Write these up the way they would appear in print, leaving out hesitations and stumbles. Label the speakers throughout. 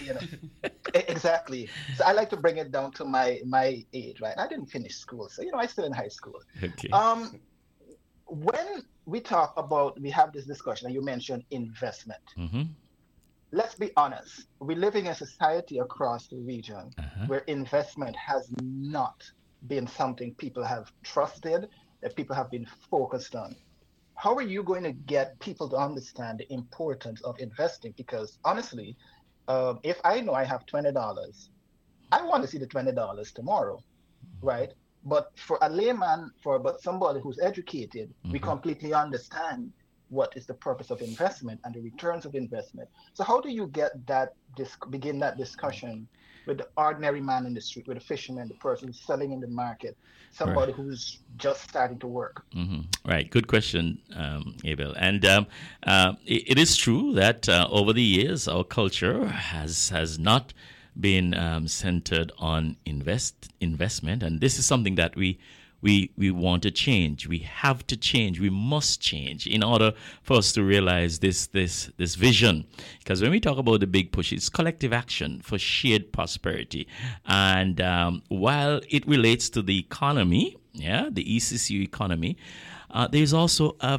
Speaker 1: you know, exactly. So I like to bring it down to my age, right? I didn't finish school, so I still in high school.
Speaker 2: Okay.
Speaker 1: Um, when we talk about we have this discussion, and you mentioned investment.
Speaker 2: Mm-hmm.
Speaker 1: Let's be honest. We're living in a society across the region
Speaker 2: Uh-huh.
Speaker 1: where investment has not been something people have trusted, that people have been focused on. How are you going to get people to understand the importance of investing? Because honestly, if I know I have $20, I want to see the $20 tomorrow, right? But for a layman, but somebody who's educated, we
Speaker 2: Mm-hmm.
Speaker 1: completely understand what is the purpose of investment and the returns of investment. So how do you get begin that discussion with the ordinary man in the street, with the fisherman, the person who's selling in the market,
Speaker 2: Right.
Speaker 1: somebody who's just starting to work?
Speaker 2: Right. Good question, Abel. And it is true that over the years, our culture has not been centered on investment, and this is something that we want to change. We have to change. We must change in order for us to realize this vision. Because when we talk about the big push, it's collective action for shared prosperity. And while it relates to the economy, yeah, the ECCU economy, there's also a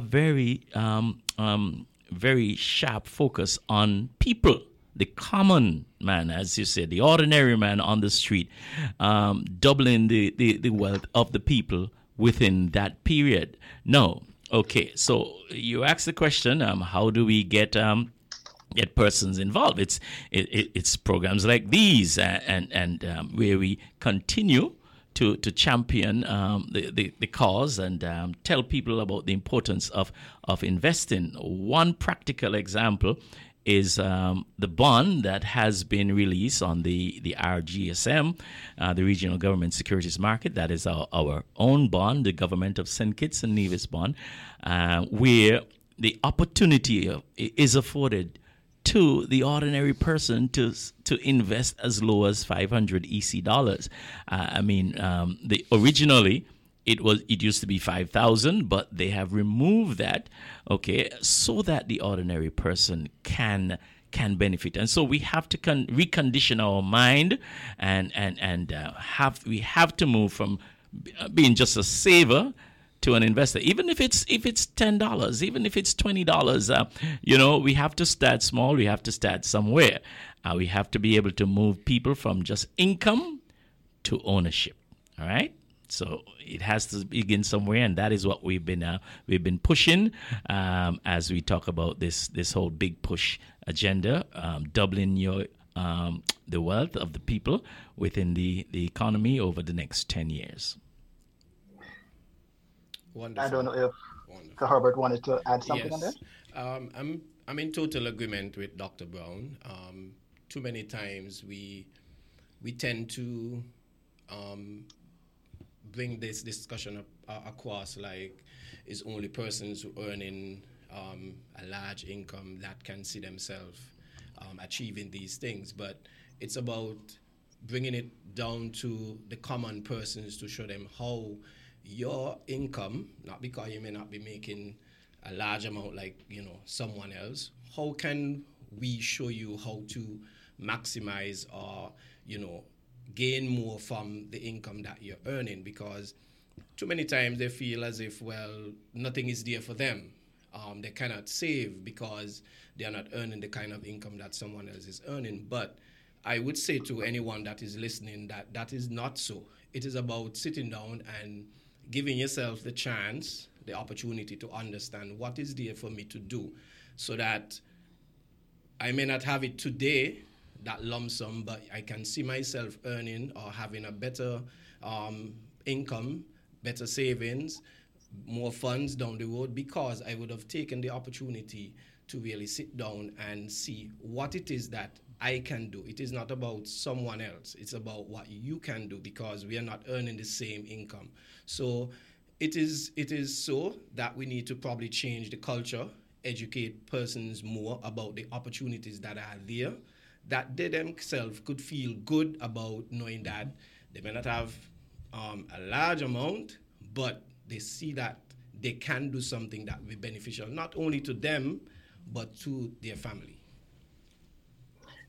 Speaker 2: very sharp focus on people, the common man, as you said, the ordinary man on the street, doubling the wealth of the people within that period. No. Okay, so you asked the question, how do we get persons involved? It's programs like these, and where we continue to champion the cause and tell people about the importance of investing. One practical example is the bond that has been released on the RGSM, the Regional Government Securities Market. That is our own bond, the Government of St. Kitts and Nevis bond, where the opportunity is afforded to the ordinary person to invest as low as 500 EC dollars. Originally it used to be 5,000, but they have removed that, okay, so that the ordinary person can benefit. And so we have to recondition our mind and we have to move from being just a saver to an investor, even if it's $10, even if it's $20. We have to start small. We have to start somewhere. We have to be able to move people from just income to ownership. All right. So it has to begin somewhere, and that is what we've been pushing as we talk about this whole big push agenda, doubling the wealth of the people within the economy over the next 10 years.
Speaker 1: I don't
Speaker 3: Wonderful.
Speaker 1: know if
Speaker 3: Wonderful.
Speaker 1: Herbert wanted to add something on that.
Speaker 3: Yes, I'm in total agreement with Dr. Brown. Too many times we tend to bring this discussion across like it's only persons who earning a large income that can see themselves achieving these things, but it's about bringing it down to the common persons to show them how your income, not because you may not be making a large amount like someone else, how can we show you how to maximize or gain more from the income that you're earning? Because too many times they feel as if, well, nothing is there for them. They cannot save because they are not earning the kind of income that someone else is earning. But I would say to anyone that is listening that that is not so. It is about sitting down and giving yourself the chance, the opportunity to understand what is there for me to do, so that I may not have it today, that lump sum, but I can see myself earning or having a better income, better savings, more funds down the road, because I would have taken the opportunity to really sit down and see what it is that I can do. It is not about someone else. It's about what you can do, because we are not earning the same income. So it is so that we need to probably change the culture, educate persons more about the opportunities that are there, that they themselves could feel good about knowing that they may not have a large amount, but they see that they can do something that will be beneficial not only to them, but to their family.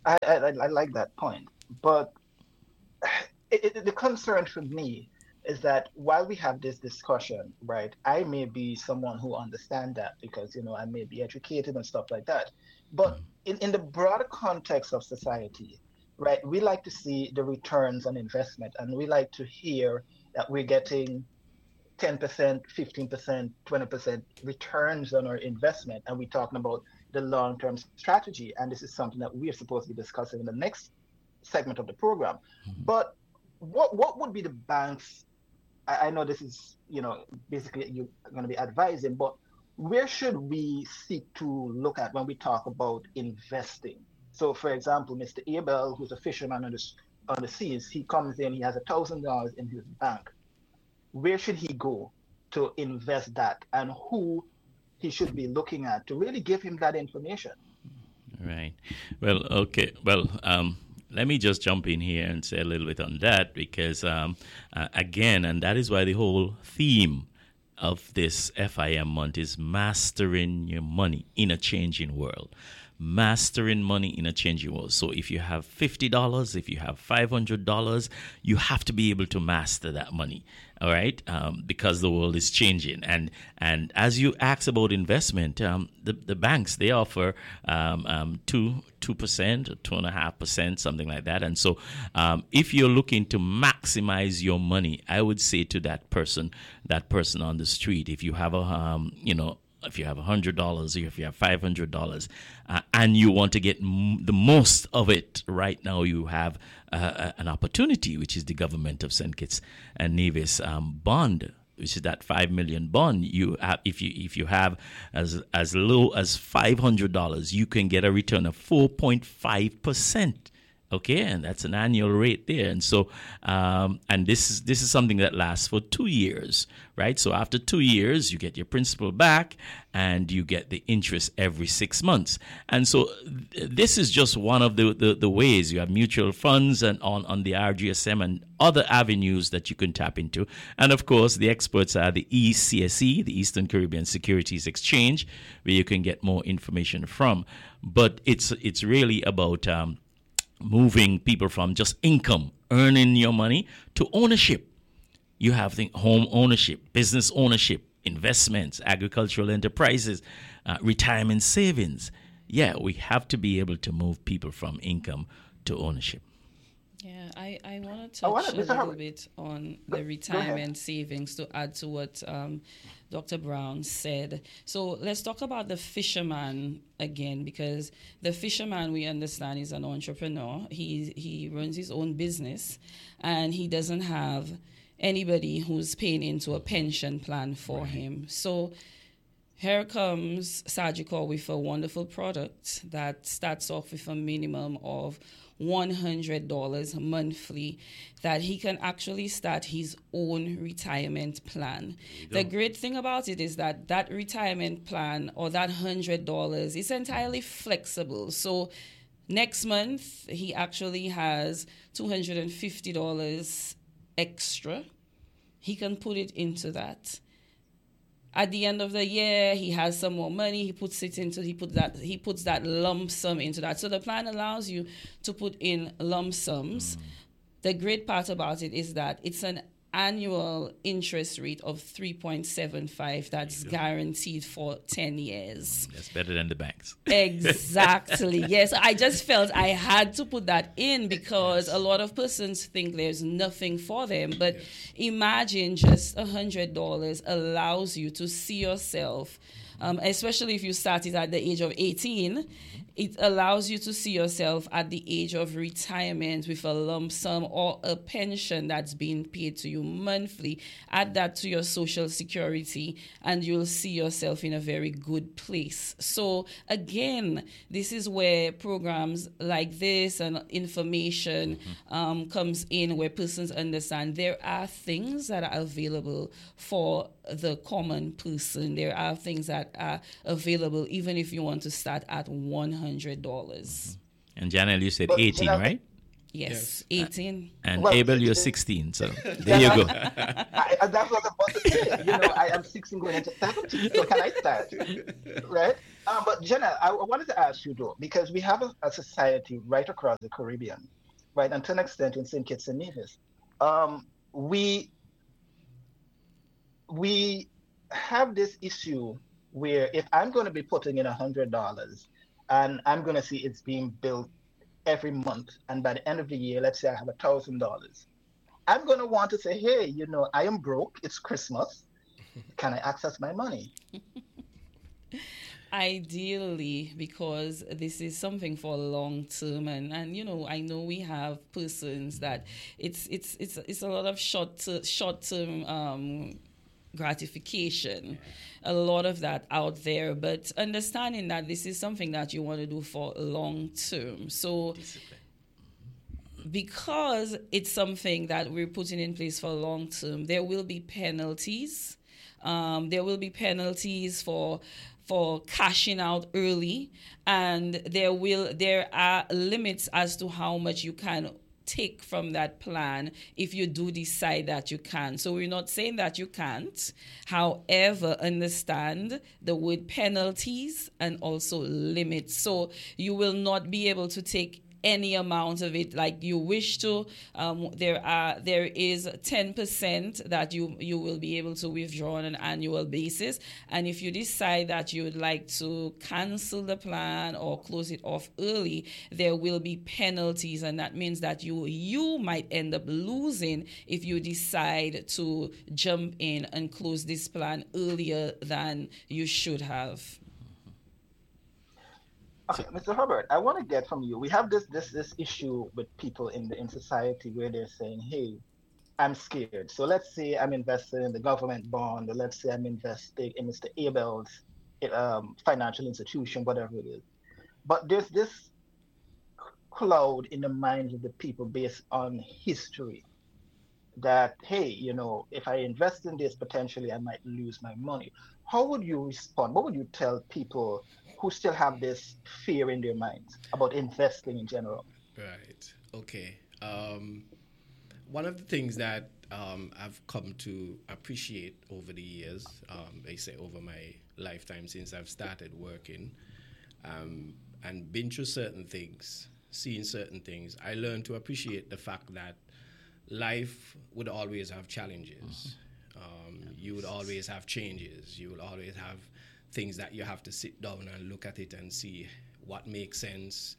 Speaker 1: I like that point, but the concern for me is that while we have this discussion, right, I may be someone who understand that because I may be educated and stuff like that. But in the broader context of society, right, we like to see the returns on investment, and we like to hear that we're getting 10%, 15%, 20% returns on our investment, and we're talking about the long-term strategy. And this is something that we are supposed to be discussing in the next segment of the program. But what would be the bank's, I know this is, basically you're going to be advising, but where should we seek to look at when we talk about investing? So, for example, Mr. Abel, who's a fisherman on the seas, he comes in, he has $1,000 in his bank. Where should he go to invest that, and who he should be looking at to really give him that information?
Speaker 2: Right. Well, okay. Well, let me just jump in here and say a little bit on that because, again, and that is why the whole theme of this FIM month is mastering your money in a changing world. Mastering money in a changing world. So if you have $50, if you have $500, you have to be able to master that money. All right, because the world is changing, and as you ask about investment, the banks, they offer 2%, 2.5%, something like that. And so, if you're looking to maximize your money, I would say to that person on the street, if you have if you have $100 or if you have $500 and you want to get the most of it right now, you have an opportunity, which is the government of St. Kitts and Nevis bond, which is that $5 million bond. You have, if you have as low as $500, you can get a return of 4.5%. Okay, and that's an annual rate there. And so, and this is something that lasts for 2 years, right? So after 2 years, you get your principal back and you get the interest every 6 months. And so this is just one of the ways. You have mutual funds and on the RGSM and other avenues that you can tap into. And of course, the experts are the ECSE, the Eastern Caribbean Securities Exchange, where you can get more information from. But it's really about moving people from just income, earning your money, to ownership. You have the home ownership, business ownership, investments, agricultural enterprises, retirement savings. Yeah, we have to be able to move people from income to ownership.
Speaker 4: Yeah, I want to touch a little bit on the retirement savings to add to what Dr. Brown said. So let's talk about the fisherman again, because the fisherman, we understand, is an entrepreneur. He runs his own business, and he doesn't have anybody who's paying into a pension plan for him. So here comes Sagicor with a wonderful product that starts off with a minimum of $100 monthly that he can actually start his own retirement plan. The great thing about it is that retirement plan, or that $100, is entirely flexible. So next month, he actually has $250 extra. He can put it into that. At the end of the year, he has some more money. He puts that lump sum into that. So the plan allows you to put in lump sums. The great part about it is that it's an annual interest rate of 3.75 that's guaranteed for 10 years.
Speaker 2: That's better than the banks.
Speaker 4: Exactly. Yes, I just felt I had to put that in because a lot of persons think there's nothing for them. But imagine just $100 allows you to see yourself, especially if you started at the age of 18, it allows you to see yourself at the age of retirement with a lump sum or a pension that's being paid to you monthly. Add that to your Social Security, and you'll see yourself in a very good place. So again, this is where programs like this and information comes in, where persons understand there are things that are available for the common person. There are things that are available even if you want to start at $100.
Speaker 2: And Janelle, you said 18, right?
Speaker 4: Yes, 18.
Speaker 2: And Abel, you're 16. So there you go.
Speaker 1: That's what I'm about to say. I am 16 going into 17. So can I start? Right? But Jenna, I wanted to ask you though, because we have a society right across the Caribbean, right, and to an extent in St. Kitts and Nevis. Um, we we have this issue where if I'm going to be putting in $100 and I'm going to see it's being built every month, and by the end of the year, let's say I have $1,000, I'm going to want to say, hey, I am broke. It's Christmas. Can I access my money?
Speaker 4: Ideally, because this is something for long term, and I know we have persons that it's a lot of short term gratification, a lot of that out there, but understanding that this is something that you want to do for long term. So
Speaker 2: Discipline.
Speaker 4: because it's something that we're putting in place for long term, there will be penalties. There will be penalties for cashing out early, and there are limits as to how much you can take from that plan if you do decide that you can. So we're not saying that you can't. However, understand the word penalties and also limits. So you will not be able to take any amount of it like you wish to. There is 10% that you will be able to withdraw on an annual basis, and if you decide that you would like to cancel the plan or close it off early, there will be penalties, and that means that you might end up losing if you decide to jump in and close this plan earlier than you should have.
Speaker 1: Okay, Mr. Herbert, I want to get from you. We have this issue with people in society where they're saying, "Hey, I'm scared." So let's say I'm invested in the government bond, or let's say I'm invested in Mr. Abel's financial institution, whatever it is. But there's this cloud in the minds of the people based on history that, hey, if I invest in this, potentially I might lose my money. How would you respond? What would you tell people who still have this fear in their minds about investing in general?
Speaker 3: Right. Okay. One of the things that I've come to appreciate over the years, I say over my lifetime since I've started working, and been through certain things, seeing certain things, I learned to appreciate the fact that life would always have challenges. You would always have changes. You would always have things that you have to sit down and look at it and see what makes sense,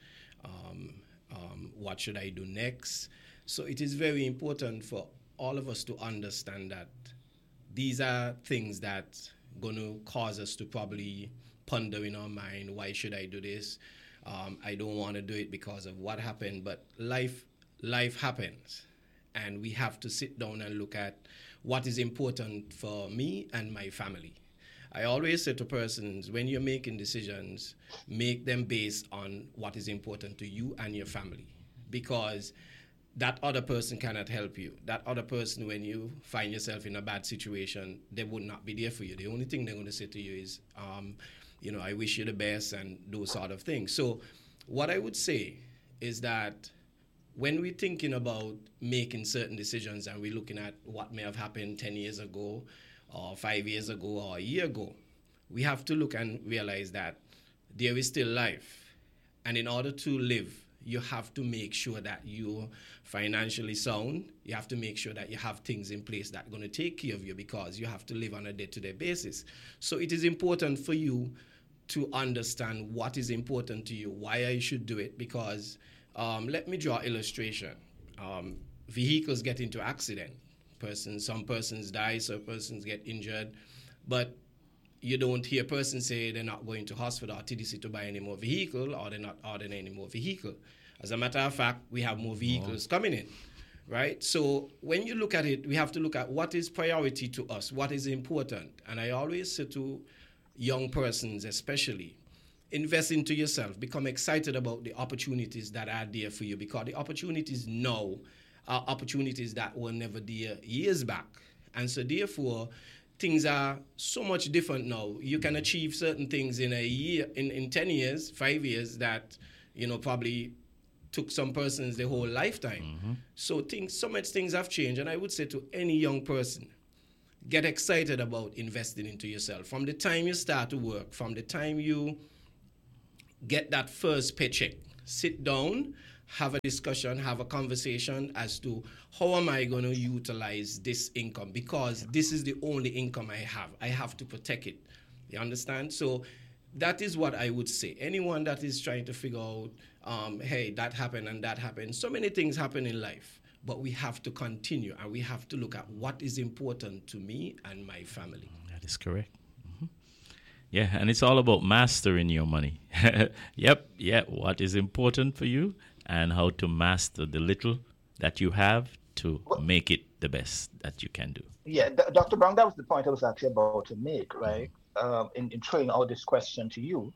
Speaker 3: what should I do next. So it is very important for all of us to understand that these are things that going to cause us to probably ponder in our mind, why should I do this? I don't want to do it because of what happened, but life happens. And we have to sit down and look at what is important for me and my family. I always say to persons, when you're making decisions, make them based on what is important to you and your family, because that other person cannot help you. That other person, when you find yourself in a bad situation, they would not be there for you. The only thing they're going to say to you is, I wish you the best and those sort of things. So what I would say is that when we're thinking about making certain decisions and we're looking at what may have happened 10 years ago or 5 years ago or a year ago, we have to look and realize that there is still life. And in order to live, you have to make sure that you're financially sound. You have to make sure that you have things in place that are going to take care of you, because you have to live on a day-to-day basis. So it is important for you to understand what is important to you, why you should do it, because let me draw an illustration. Vehicles get into accident. Some persons die, some persons get injured, but you don't hear persons say they're not going to hospital or TDC to buy any more vehicle, or they're not ordering any more vehicle. As a matter of fact, we have more vehicles coming in, right? So when you look at it, we have to look at what is priority to us, what is important. And I always say to young persons especially, invest into yourself, become excited about the opportunities that are there for you, because the opportunities now are opportunities that were never there years back. And so therefore, things are so much different now. You can achieve certain things in a year, in 10 years, 5 years, that, probably took some persons their whole lifetime. Mm-hmm. So much things have changed. And I would say to any young person, get excited about investing into yourself. From the time you start to work, from the time you get that first paycheck, sit down, have a discussion, have a conversation as to how am I going to utilize this income, because this is the only income I have to protect it. You understand? So that is what I would say. Anyone that is trying to figure out, hey, that happened and that happened. So many things happen in life, but we have to continue and we have to look at what is important to me and my family.
Speaker 2: That is correct. Yeah, and it's all about mastering your money. Yep, what is important for you and how to master the little that you have to make it the best that you can do.
Speaker 1: Yeah, Dr. Brown, that was the point I was actually about to make, right? In throwing out this question to you.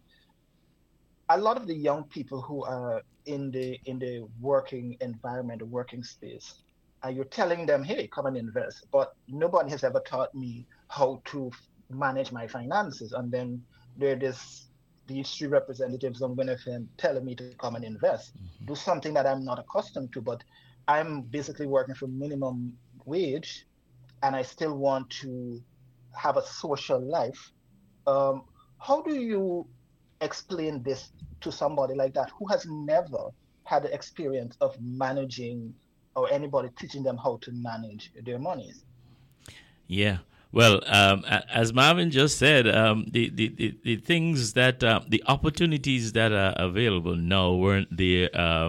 Speaker 1: A lot of the young people who are in the working environment, the working space, you're telling them, hey, come and invest. But nobody has ever taught me how to manage my finances. And then these three representatives on WinFM telling me to come and invest, do something that I'm not accustomed to, but I'm basically working for minimum wage and I still want to have a social life. How do you explain this to somebody like that who has never had the experience of managing or anybody teaching them how to manage their monies?
Speaker 2: Yeah. Well, as Marvin just said, the things that the opportunities that are available now weren't there,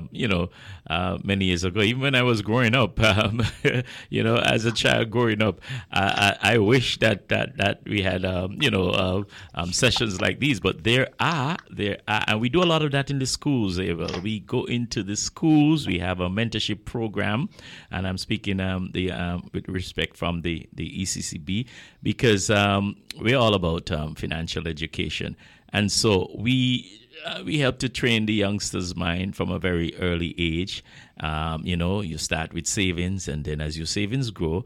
Speaker 2: many years ago. Even when I was growing up, as a child growing up, I wish that we had sessions like these. But there are, and we do a lot of that in the schools. We go into the schools. We have a mentorship program, and I'm speaking with respect from the ECCB. Because we're all about financial education. And so we help to train the youngsters' mind from a very early age. You start with savings, and then as your savings grow,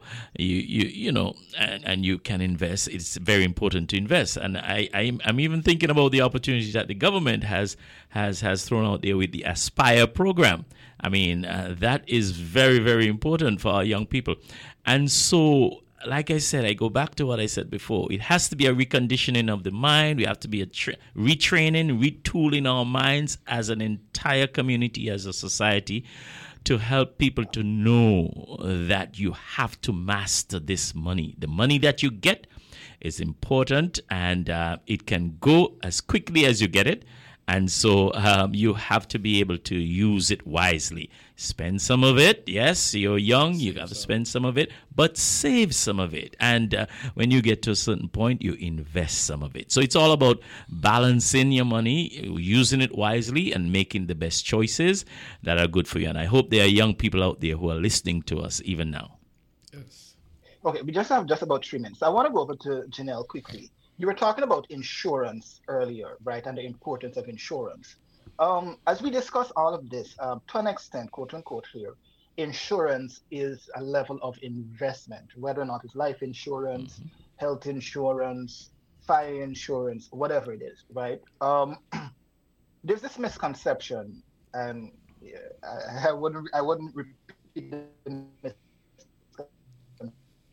Speaker 2: and you can invest. It's very important to invest. And I'm even thinking about the opportunities that the government has thrown out there with the Aspire program. I mean, that is very, very important for our young people. And so, like I said, I go back to what I said before. It has to be a reconditioning of the mind. We have to be a retraining, retooling our minds as an entire community, as a society, to help people to know that you have to master this money. The money that you get is important, and it can go as quickly as you get it. And so you have to be able to use it wisely. Spend some of it. Yes, you're young. You got to spend some of it, but save some of it. And when you get to a certain point, you invest some of it. So it's all about balancing your money, using it wisely, and making the best choices that are good for you. And I hope there are young people out there who are listening to us even now.
Speaker 3: Yes.
Speaker 1: Okay, we just have about 3 minutes. I want to go over to Janelle quickly. You were talking about insurance earlier, right, and the importance of insurance. As we discuss all of this, to an extent, quote unquote here, insurance is a level of investment, whether or not it's life insurance, health insurance, fire insurance, whatever it is, right? There's this misconception, and I wouldn't repeat the misconception.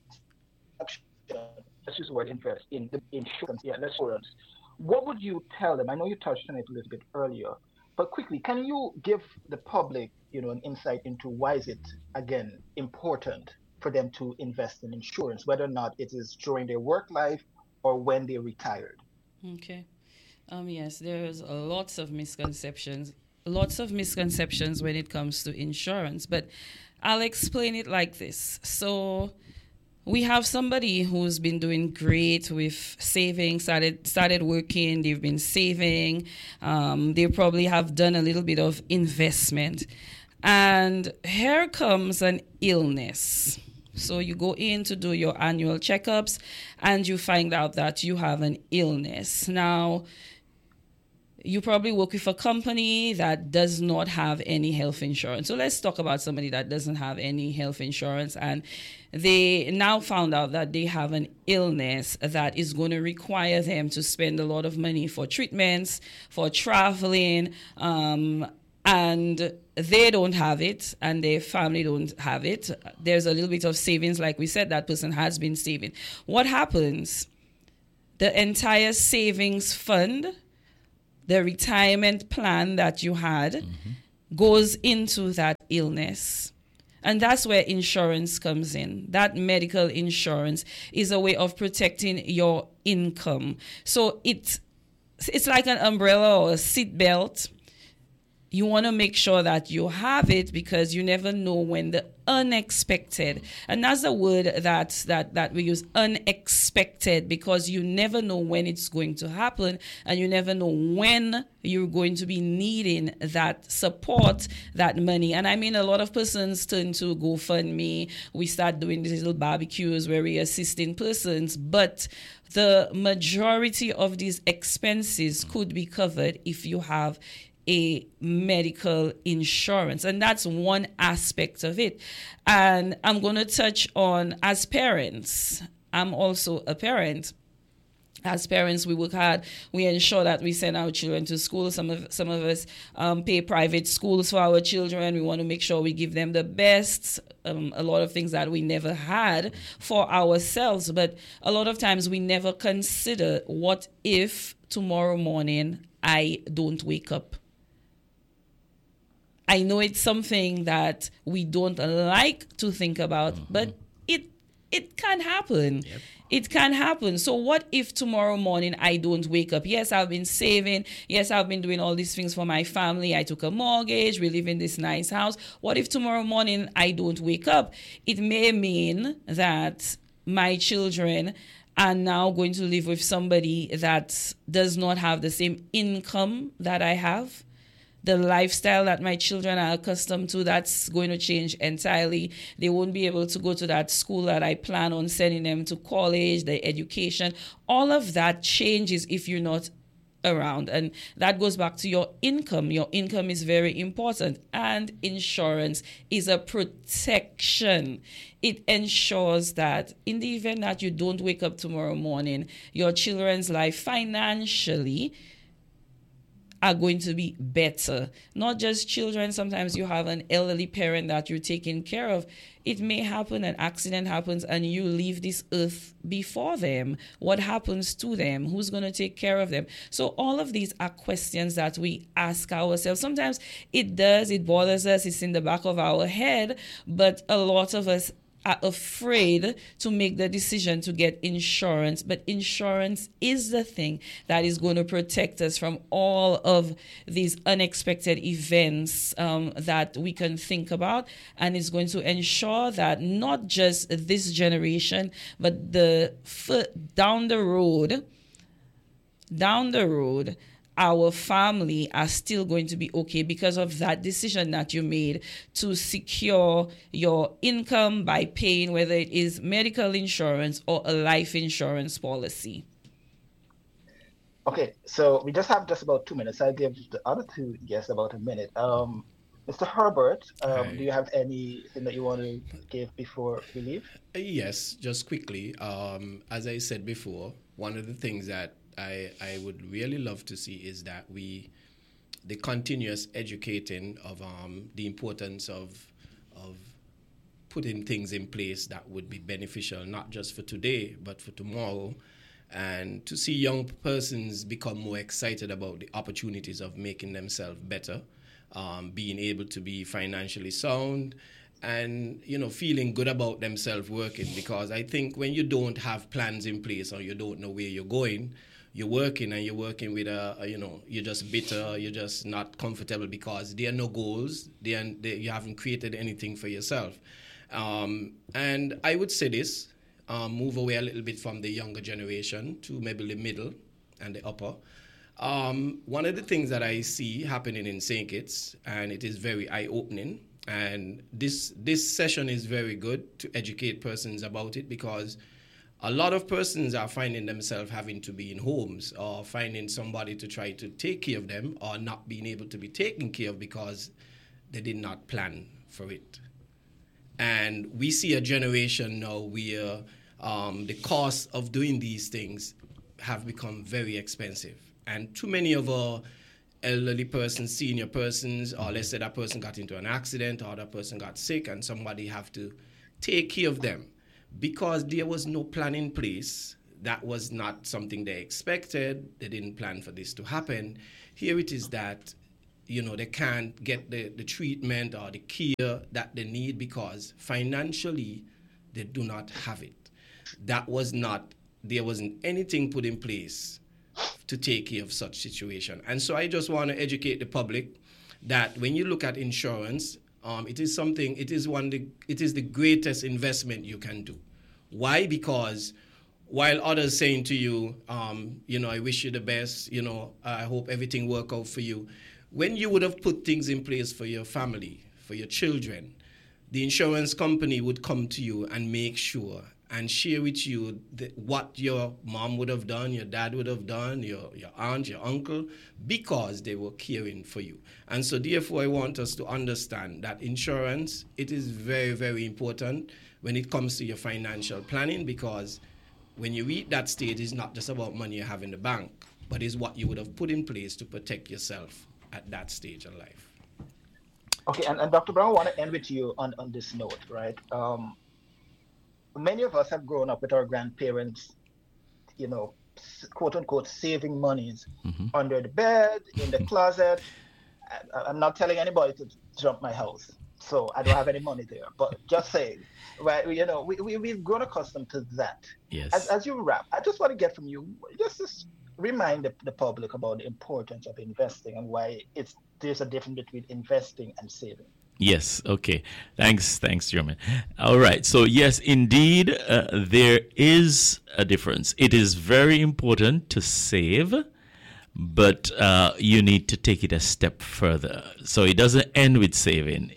Speaker 1: Let's use the word invest in the insurance. Yeah, insurance. What would you tell them? I know you touched on it a little bit earlier, but quickly, can you give the public, an insight into why is it, again, important for them to invest in insurance, whether or not it is during their work life or when they're retired?
Speaker 4: Okay. Yes, there's lots of misconceptions when it comes to insurance, but I'll explain it like this. So we have somebody who's been doing great with saving, started working, they've been saving, they probably have done a little bit of investment. And here comes an illness. So you go in to do your annual checkups and you find out that you have an illness. Now, you probably work with a company that does not have any health insurance. So let's talk about somebody that doesn't have any health insurance, and they now found out that they have an illness that is going to require them to spend a lot of money for treatments, for traveling, and they don't have it and their family don't have it. There's a little bit of savings, like we said, that person has been saving. What happens? The entire savings fund the retirement plan that you had goes into that illness. And that's where insurance comes in. That medical insurance is a way of protecting your income. So it's like an umbrella or a seat belt. You want to make sure that you have it because you never know when the unexpected, and that's the word that we use, unexpected, because you never know when it's going to happen, and you never know when you're going to be needing that support, that money. And I mean, a lot of persons turn to GoFundMe. We start doing these little barbecues where we're assisting persons, but the majority of these expenses could be covered if you have a medical insurance. And that's one aspect of it. And I'm going to touch on, as parents, I'm also a parent. As parents, we work hard. We ensure that we send our children to school. Some of us pay private schools for our children. We want to make sure we give them the best. A lot of things that we never had for ourselves. But a lot of times we never consider, what if tomorrow morning I don't wake up? I know it's something that we don't like to think about, but it can happen. Yep. It can happen. So what if tomorrow morning I don't wake up? Yes, I've been saving. Yes, I've been doing all these things for my family. I took a mortgage. We live in this nice house. What if tomorrow morning I don't wake up? It may mean that my children are now going to live with somebody that does not have the same income that I have. The lifestyle that my children are accustomed to, that's going to change entirely. They won't be able to go to that school that I plan on sending them to, college, the education. All of that changes if you're not around. And that goes back to your income. Your income is very important. And insurance is a protection. It ensures that in the event that you don't wake up tomorrow morning, your children's life financially are going to be better. Not just children. Sometimes you have an elderly parent that you're taking care of. It may happen, an accident happens, and you leave this earth before them. What happens to them? Who's going to take care of them? So all of these are questions that we ask ourselves. Sometimes it bothers us. It's in the back of our head, but a lot of us are afraid to make the decision to get insurance. But insurance is the thing that is going to protect us from all of these unexpected events that we can think about. And it's going to ensure that not just this generation, but down the road, our family are still going to be okay because of that decision that you made to secure your income by paying, whether it is medical insurance or a life insurance policy.
Speaker 1: Okay, so we just have about 2 minutes. I'll give the other two guests about a minute. Mr. Herbert, do you have anything that you want to give before we leave?
Speaker 3: Yes, just quickly. As I said before, one of the things that I would really love to see is that the continuous educating of the importance of putting things in place that would be beneficial, not just for today, but for tomorrow, and to see young persons become more excited about the opportunities of making themselves better, being able to be financially sound, and feeling good about themselves working. Because I think when you don't have plans in place or you don't know where you're going, you're working with you're just bitter, you're just not comfortable because there are no goals, you haven't created anything for yourself. And I would say this, move away a little bit from the younger generation to maybe the middle and the upper. One of the things that I see happening in St. Kitts, and it is very eye-opening, and this session is very good to educate persons about it, because a lot of persons are finding themselves having to be in homes or finding somebody to try to take care of them, or not being able to be taken care of because they did not plan for it. And we see a generation now where the cost of doing these things have become very expensive. And too many of our elderly persons, senior persons, or let's say that person got into an accident or that person got sick and somebody have to take care of them. Because there was no plan in place, that was not something they expected, they didn't plan for this to happen, Here it is that, they can't get the treatment or the care that they need because financially they do not have it. There wasn't anything put in place to take care of such situation. And so I just want to educate the public that when you look at insurance, it is the greatest investment you can do. Why? Because while others saying to you, I wish you the best, I hope everything work out for you. When you would have put things in place for your family, for your children, the insurance company would come to you and make sure and share with you what your mom would have done, your dad would have done, your aunt, your uncle, because they were caring for you. And so therefore, I want us to understand that insurance, it is very, very important when it comes to your financial planning, because when you reach that stage, it's not just about money you have in the bank, but it's what you would have put in place to protect yourself at that stage of life.
Speaker 1: Okay, and Dr. Brown, I want to end with you on this note, right? Many of us have grown up with our grandparents, quote unquote, saving monies under the bed, in the closet. I'm not telling anybody to jump my house, so I don't have any money there. But just saying, right? We've grown accustomed to that.
Speaker 2: Yes.
Speaker 1: As you wrap, I just want to get from you just remind the public about the importance of investing and why there's a difference between investing and saving.
Speaker 2: Yes. Okay. Thanks, German. All right. So yes, indeed, there is a difference. It is very important to save, but you need to take it a step further. So it doesn't end with saving.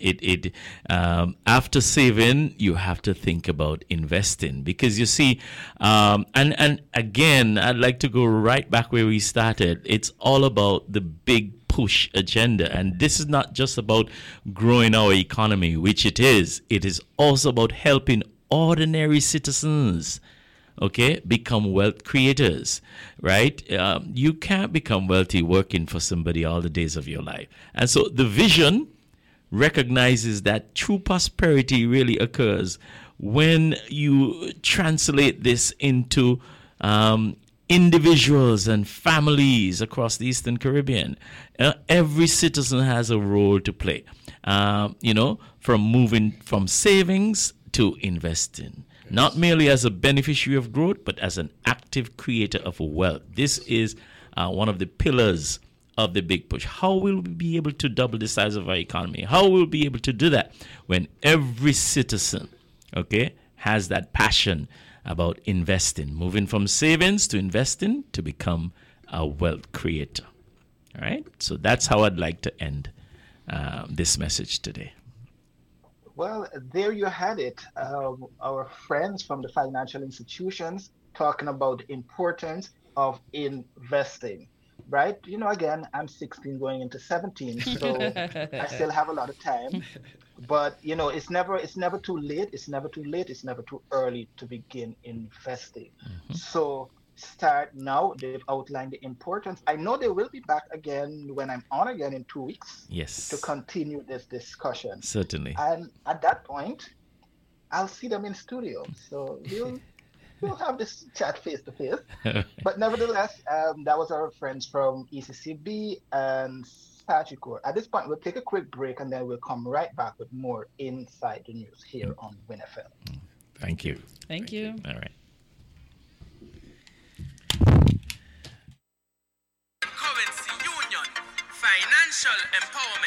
Speaker 2: After saving, you have to think about investing, because you see, and again, I'd like to go right back where we started. It's all about the big push agenda, and this is not just about growing our economy, which it is also about helping ordinary citizens become wealth creators, right? You can't become wealthy working for somebody all the days of your life. And so the vision recognizes that true prosperity really occurs when you translate this into individuals and families across the Eastern Caribbean. Every citizen has a role to play, from moving from savings to investing, not merely as a beneficiary of growth, but as an active creator of wealth. This is one of the pillars of the big push. How will we be able to double the size of our economy? How will we be able to do that when every citizen, has that passion about investing, moving from savings to investing to become a wealth creator? All right. So that's how I'd like to end this message today.
Speaker 1: Well, there you had it. Our friends from the financial institutions talking about the importance of investing, right? Again, I'm 16 going into 17, so I still have a lot of time. But, it's never too late. It's never too late. It's never too early to begin investing. So start now. They've outlined the importance. I know they will be back again when I'm on again in 2 weeks.
Speaker 2: Yes.
Speaker 1: To continue this discussion.
Speaker 2: Certainly.
Speaker 1: And at that point, I'll see them in studio. So we'll have this chat face to face. But nevertheless, that was our friends from ECCB and Sagicor. At this point, we'll take a quick break and then we'll come right back with more Inside the News here on WinFM.
Speaker 2: Thank you.
Speaker 4: Thank you.
Speaker 2: All right.
Speaker 5: Currency Union, financial empowerment.